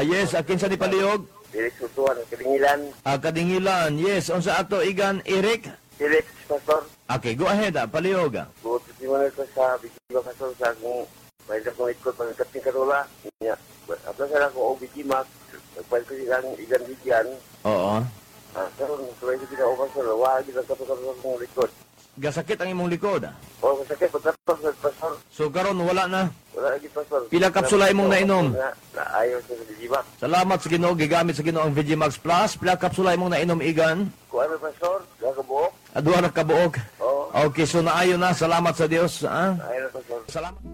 Yes, akin sa ni Paliog. Felix Utuan, Kadingilan. Kadingilan, yes. Unsa ato igan, Eric? Felix, Pastor. Okay, go ahead, Paliog. Buot siya ko sa Bikima, Pastor, sa akong pwede akong ikot pagkat ni Karola. Apos na ako o Bikima, pwede ko igan bigyan. Oo. Pero pwede ko sila o Pastor, wag ilang kapag akong likod. Gasakit ang imong likod. O, masakit, Pastor. So karon wala na. Wala lagi, Pastor. Pila kapsula imong nainom? Ayaw sa Bikima. Salamat sa Ginoo, gigamit sa Ginoo ang Vegimax Plus. Pila kapsula imong nainom igan? Kuha na, Pastor. Gagabuok. Duha na kabuok. Oo. Okay, so naayo na. Salamat sa Dios. Ayaw na, Pastor. Salamat.